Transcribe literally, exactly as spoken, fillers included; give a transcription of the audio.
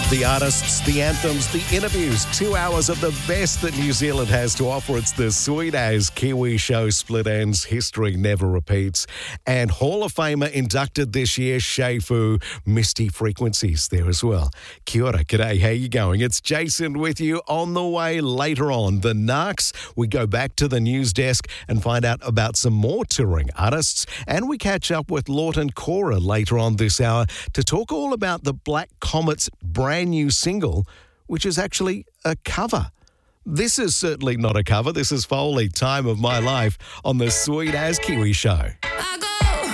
The artists, the anthems, the interviews, two hours of the best that New Zealand has to offer. It's the Sweet As Kiwi Show. Split ends, history never repeats. And Hall of Famer inducted this year, Shay Fu, Misty Frequencies there as well. Kia ora, g'day, how you going? It's Jason with you. On the way later on, the Narcs. We go back to the news desk and find out about some more touring artists. And we catch up with Lawton Cora later on this hour to talk all about the Black Comet's brand new single, which is actually a cover. This is certainly not a cover. This is Foley, Time of My Life, on the Sweet As Kiwi Show. I go